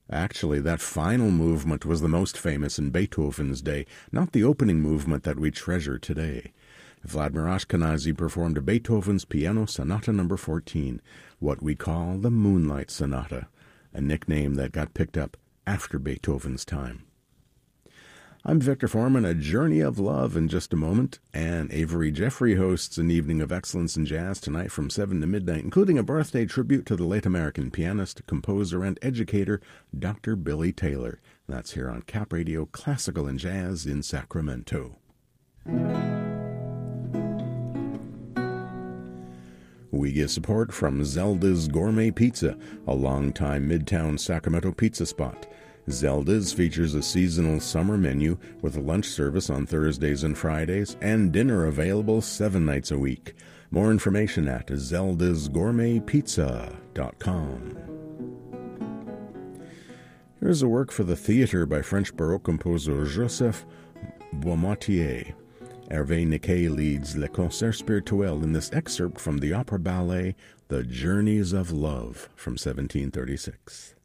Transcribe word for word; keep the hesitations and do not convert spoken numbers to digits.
Actually, that final movement was the most famous in Beethoven's day, not the opening movement that we treasure today. Vladimir Ashkenazy performed Beethoven's Piano Sonata number fourteen, what we call the Moonlight Sonata, a nickname that got picked up after Beethoven's time. I'm Victor Foreman. A Journey of Love in just a moment, and Avery Jeffrey hosts an evening of excellence in jazz tonight from seven to midnight, including a birthday tribute to the late American pianist, composer, and educator, Doctor Billy Taylor. That's here on Cap Radio Classical and Jazz in Sacramento. We get support from Zelda's Gourmet Pizza, a longtime Midtown Sacramento pizza spot. Zelda's features a seasonal summer menu with a lunch service on Thursdays and Fridays and dinner available seven nights a week. More information at zeldas gourmet pizza dot com. Here's a work for the theater by French Baroque composer Joseph Beaumartier. Hervé Niquet leads Le Concert Spirituel in this excerpt from the opera ballet The Journeys of Love from seventeen thirty-six.